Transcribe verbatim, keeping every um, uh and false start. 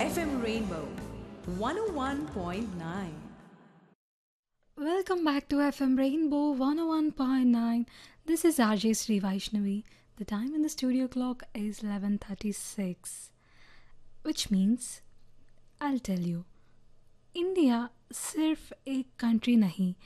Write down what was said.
F M Rainbow one oh one point nine. Welcome back to F M Rainbow one oh one point nine. This is R J Sri Vaishnavi. The time in the studio clock is eleven thirty-six, which means I'll tell you, India सिर्फ एक country नहीं